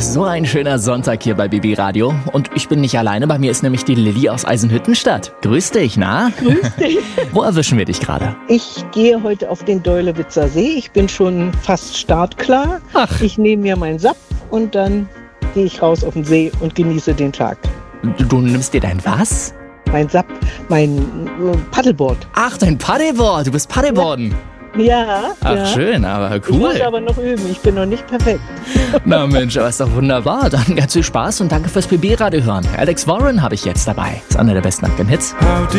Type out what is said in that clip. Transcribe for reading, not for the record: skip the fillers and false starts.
so ein schöner Sonntag hier bei BB Radio. Und ich bin nicht alleine, bei mir ist nämlich die Lilly aus Eisenhüttenstadt. Grüß dich, na? Grüß dich. Wo erwischen wir dich gerade? Ich gehe heute auf den Deulewitzer See. Ich bin schon fast startklar. Ach. Ich nehme mir meinen Sapp und dann gehe ich raus auf den See und genieße den Tag. Du nimmst dir dein was? Mein Sapp, mein Paddleboard. Ach, dein Paddleboard. Du bist Paddleboarden. Ja. Ach, ja. schön, aber Ich cool. muss aber noch üben. Ich bin noch nicht perfekt. Na Mensch, aber ist doch wunderbar. Dann ganz viel Spaß und danke fürs BB Radio hören. Alex Warren habe ich jetzt dabei. Ist einer der besten aktuellen Hits. How